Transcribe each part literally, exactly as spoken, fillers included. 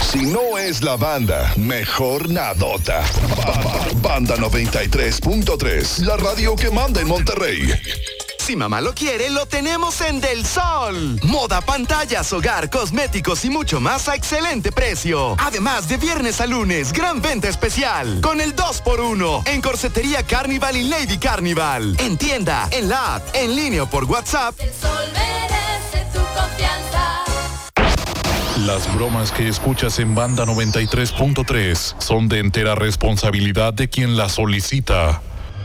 Si no es la banda, mejor nadota. Ba- ba- Banda noventa y tres punto tres, la radio que manda en Monterrey. Si mamá lo quiere, lo tenemos en Del Sol. Moda, pantallas, hogar, cosméticos y mucho más a excelente precio. Además, de viernes a lunes, gran venta especial. Con el dos por uno en Corsetería Carnival y Lady Carnival. En tienda, en la app, en línea o por WhatsApp. Del Sol merece tu confianza. Las bromas que escuchas en Banda noventa y tres punto tres son de entera responsabilidad de quien las solicita.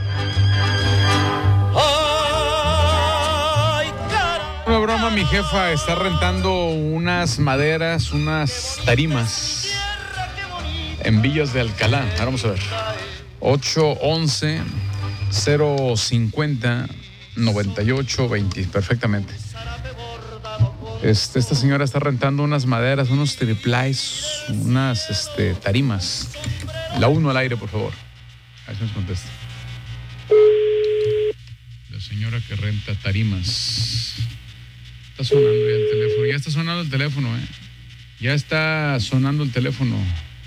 Una broma, mi jefa está rentando unas maderas, unas tarimas en Villas de Alcalá. Ahora vamos a ver. ocho once cero cincuenta noventa y ocho veinte. Perfectamente. Este, esta señora está rentando unas maderas, unos triplies, unas este, tarimas. La uno al aire, por favor. A ver si nos contesta. La señora que renta tarimas. Está sonando ya el teléfono. Ya está sonando el teléfono, ¿eh? Ya está sonando el teléfono.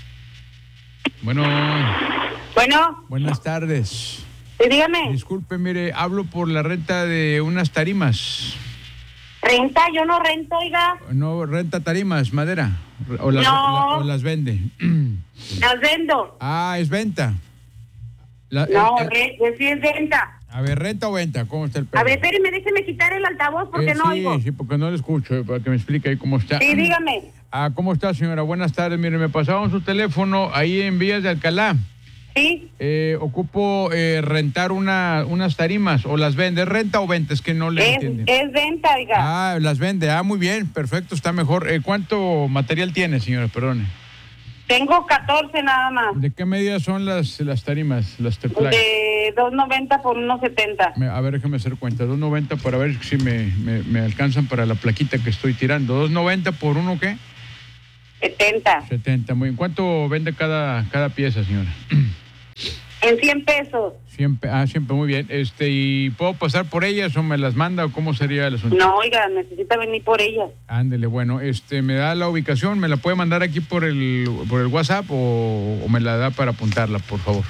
Bueno. Bueno. Buenas tardes. Sí, dígame. Disculpe, mire, hablo por la renta de unas tarimas. ¿Renta? Yo no rento, oiga. No, renta tarimas, madera. O las, no. la, o las vende. Las vendo. Ah, es venta. La, no, el, el, re, sí es venta. A ver, ¿renta o venta? ¿Cómo está el pedo? A ver, espéreme, déjeme quitar el altavoz porque eh, no sí, oigo. Sí, sí, porque no le escucho, eh, para que me explique ahí cómo está. Sí, dígame. Ah, ¿cómo está, señora? Buenas tardes. Mire, me pasaron su teléfono ahí en Villas de Alcalá. Sí. Eh, ocupo eh, rentar una, unas tarimas, o las vende. ¿Renta o venta? Es que no le es, entiende. Es venta, oiga. Ah, las vende. Ah, muy bien, perfecto, está mejor. Eh, ¿Cuánto material tiene, señora? Perdone. Tengo catorce nada más. ¿De qué medida son las, las tarimas, las teplays? De dos noventa por uno setenta. A ver, déjame hacer cuenta. dos noventa para ver si me, me, me alcanzan para la plaquita que estoy tirando. ¿dos noventa por uno qué? setenta. setenta. Muy bien. ¿Cuánto vende cada, cada pieza, señora? En cien pesos. Siempre, ah, siempre, muy bien. Este, ¿y puedo pasar por ellas o me las manda o cómo sería el asunto? No, oiga, necesita venir por ellas. Ándele, bueno, este, ¿me da la ubicación? ¿Me la puede mandar aquí por el, por el WhatsApp o, o me la da para apuntarla, por favor?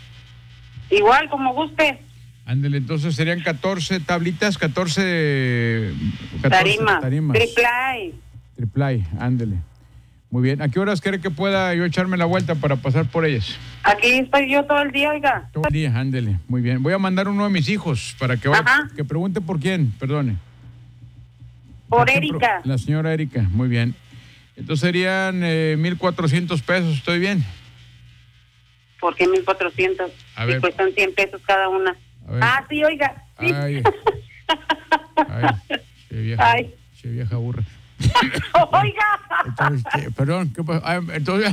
Igual, como guste. Ándele, entonces serían catorce tablitas, catorce, catorce Tarima, tarimas. triplay. Triplay, ándele. Muy bien. ¿A qué horas cree que pueda yo echarme la vuelta para pasar por ellas? Aquí estoy yo todo el día, oiga. Todo el día, ándele. Muy bien. Voy a mandar uno de mis hijos para que vaya, que pregunte por quién, perdone. Por Erika. La señora Erika, muy bien. Entonces serían eh, mil cuatrocientos pesos, ¿estoy bien? ¿Por qué mil cuatrocientos? A y ver. cuestan cien pesos cada una. Ah, sí, oiga. Sí. Ay, ay, qué vieja, Ay. qué vieja burra. Oiga. Entonces, ¿qué? Perdón, ¿qué pasó? Ay, entonces,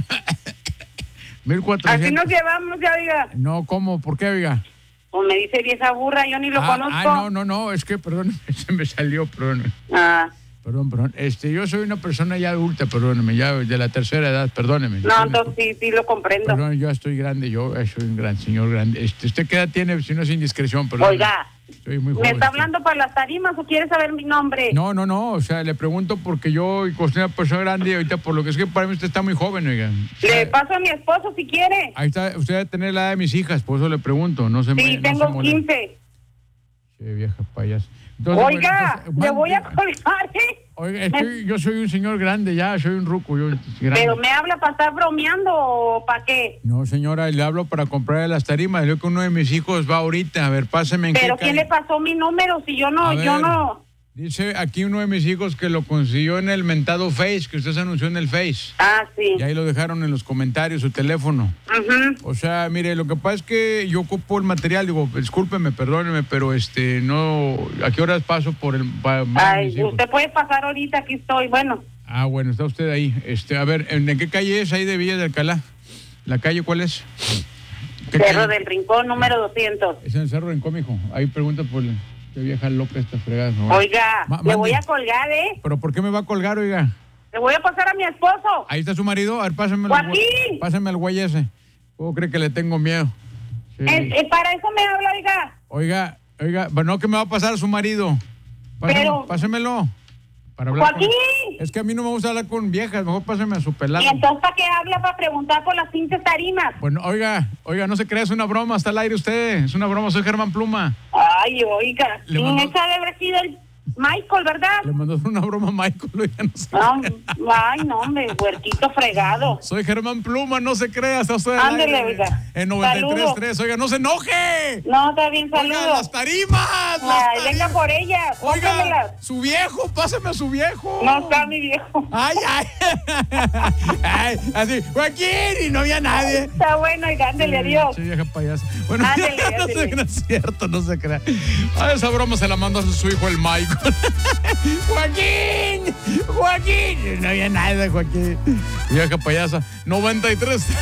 mil cuatrocientos. Así nos llevamos ya, oiga. No, ¿cómo? ¿Por qué, oiga? Pues me dice vieja burra, yo ni lo ah, conozco. Ah, no, no, no, es que, perdón, se me salió, perdón. Ah. Perdón, perdón. Este, yo soy una persona ya adulta, perdóneme, ya de la tercera edad, perdóneme. No, entonces sí, sí lo comprendo. Perdón, yo estoy grande, yo soy un gran señor grande. Este, ¿usted qué edad tiene? Si no es indiscreción, perdón. Oiga, estoy muy ¿me joven. está hablando para las tarimas o quiere saber mi nombre? No, no, no, o sea, le pregunto porque yo soy una persona grande y ahorita por lo que es que para mí usted está muy joven, oiga. O sea, Le paso a mi esposo si quiere. ahí está, usted debe tener la edad de mis hijas, por eso le pregunto, no se Sí, me, no tengo se moleste. quince. Qué vieja payas. Entonces, Oiga, bueno, entonces, le man- voy a colgar, ¿eh? Oiga, estoy- yo soy un señor grande ya, soy un ruco, yo grande. ¿Pero me habla para estar bromeando o para qué? No, señora, le hablo para comprar las tarimas. Yo que uno de mis hijos va ahorita. A ver, páseme en ¿Pero qué quién calle. le pasó mi número si yo no, A yo ver. no? Dice aquí uno de mis hijos que lo consiguió en el mentado Face, que usted se anunció en el Face. Ah, sí. Y ahí lo dejaron en los comentarios, su teléfono. Ujú. O sea, mire, lo que pasa es que yo ocupo el material. Digo, discúlpeme, perdóneme, pero este, no... ¿A qué horas paso por el... pa- Ay, mis hijos? usted puede pasar ahorita, aquí estoy, bueno. Ah, bueno, está usted ahí. Este, a ver, ¿en, en qué calle es ahí de Villa de Alcalá? ¿La calle cuál es? ¿Qué Cerro calle? del Rincón, número doscientos. Es en el Cerro Rincón, mijo. Ahí pregunta por... la- Qué vieja loca esta fregada. ¿No? Oiga, Ma- le mande. voy a colgar, ¿eh? ¿Pero por qué me va a colgar, oiga? Le voy a pasar a mi esposo. Ahí está su marido. A ver, pásame, Joaquín. pásame al güey ese. ¿Cómo cree que le tengo miedo? Sí. Eh, eh, para eso me habla, oiga. Oiga, oiga, bueno, ¿qué me va a pasar a su marido? Pásame- Pero- Pásemelo. Para hablar Joaquín. con- Es que a mí no me gusta hablar con viejas, mejor páseme a su pelado. ¿Y entonces para qué habla para preguntar por las pinches tarimas? Bueno, oiga, oiga, no se crea, es una broma, está al aire usted, es una broma, soy Germán Pluma. Ay, oiga. Le Sí, mandó- esa debe haber sido el Michael, ¿verdad? Le mandó una broma a Michael, oiga, no se No, crea. ay, no, hombre, huerquito fregado. Soy Germán Pluma, no se crea, está usted al Ándele, aire. oiga. En noventa y tres punto Saludo. tres, oiga, no se enoje. No, está bien, Oiga, saludos. las tarimas. las Ay, venga tarimas. por ella, Oiga, cómpramelas. su viejo, pásame a su viejo. No está mi viejo. Ay, ay. Ay, así, Joaquín, y no había nadie. Está bueno, oiga, ándele, adiós. Sí, vieja payasa. Bueno, Ándele, no, sé, ándele. no es cierto, no se crea. Ah, esa broma se la mandó a su hijo el Michael. Joaquín, Joaquín. No había nada, Joaquín. Vieja payasa. noventa y tres